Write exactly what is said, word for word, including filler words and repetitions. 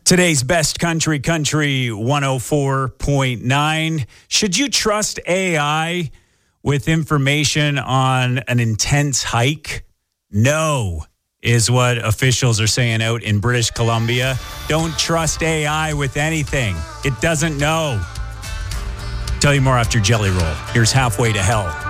Today's best country, Country one oh four point nine. Should you trust A I with information on an intense hike? No, is what officials are saying out in British Columbia. Don't trust A I with anything. It doesn't know. Tell you more after Jelly Roll. Here's Halfway to Hell.